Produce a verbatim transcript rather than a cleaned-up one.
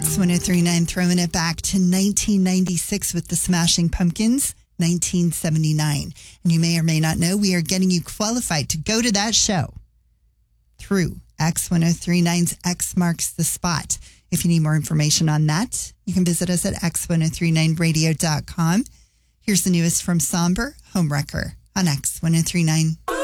X ten thirty-nine throwing it back to nineteen ninety-six with the Smashing Pumpkins, nineteen seventy-nine. And you may or may not know, we are getting you qualified to go to that show through X ten thirty-nine's X Marks the Spot. If you need more information on that, you can visit us at x ten thirty-nine radio dot com. Here's the newest from Somber, Homewrecker on X ten thirty-nine.